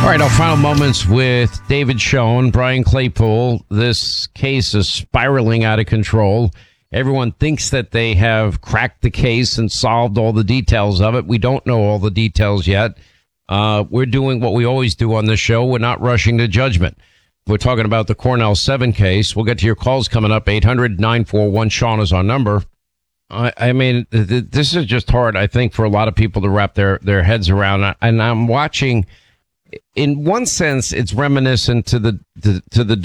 All right, our final moments with David Schoen, Brian Claypool. This case is spiraling out of control. Everyone thinks that they have cracked the case and solved all the details of it. We don't know all the details yet. We're doing what we always do on this show. We're not rushing to judgment. We're talking about the Cornell 7 case. We'll get to your calls coming up. 800-941-SEAN is our number. I mean, this is just hard, I think, for a lot of people to wrap their heads around. And I'm watching, in one sense, it's reminiscent to the